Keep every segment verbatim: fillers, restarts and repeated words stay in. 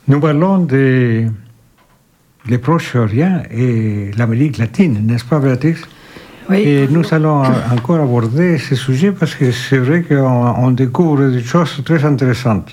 Nous parlons de le Proche-Orient et l'Amérique latine, n'est-ce pas, Béatrice? Oui. Et nous allons encore aborder ce sujet parce que c'est vrai qu'on on découvre des choses très intéressantes.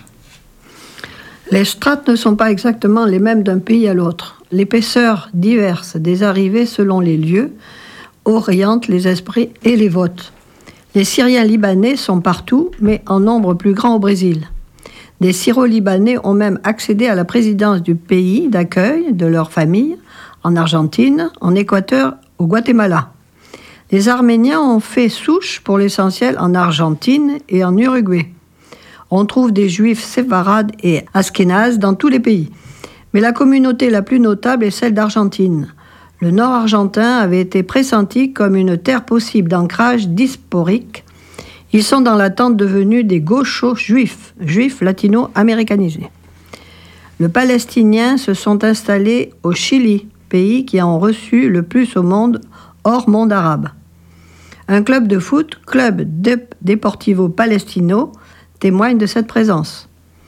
Les strates ne sont pas exactement les mêmes d'un pays à l'autre. L'épaisseur diverse des arrivées selon les lieux oriente les esprits et les votes. Les Syriens libanais sont partout, mais en nombre plus grand au Brésil. Des Syro-Libanais ont même accédé à la présidence du pays d'accueil de leur famille, en Argentine, en Équateur, au Guatemala. Les Arméniens ont fait souche pour l'essentiel en Argentine et en Uruguay. On trouve des Juifs séfarades et askénazes dans tous les pays. Mais la communauté la plus notable est celle d'Argentine. Le nord argentin avait été pressenti comme une terre possible d'ancrage diasporique. Ils sont dans l'attente devenus des gauchos juifs, juifs latino-américanisés. Les Palestiniens se sont installés au Chili, pays qui en reçu le plus au monde, hors monde arabe. Un club de foot, Club Deportivo Palestino, témoigne de cette présence.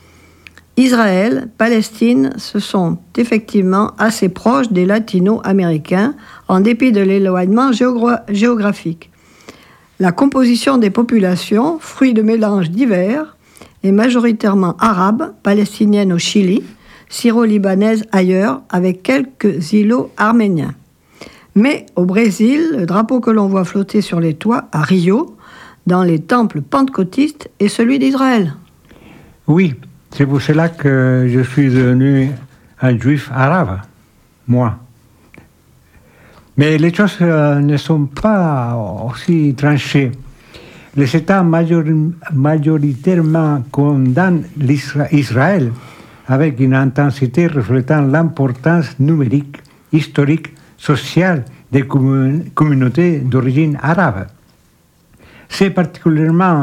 Israël, Palestine, se sont effectivement assez proches des latino-américains, en dépit de l'éloignement géogra- géographique. La composition des populations, fruit de mélanges divers, est majoritairement arabe, palestinienne au Chili, syro-libanaise ailleurs, avec quelques îlots arméniens. Mais au Brésil, le drapeau que l'on voit flotter sur les toits à Rio, dans les temples pentecôtistes, est celui d'Israël. Oui, c'est pour cela que je suis devenu un juif arabe, moi. Mais les choses euh, ne sont pas aussi tranchées. Les États major- majoritairement condamnent Israël avec une intensité reflétant l'importance numérique, historique, sociale des commun- communautés d'origine arabe. C'est particulièrement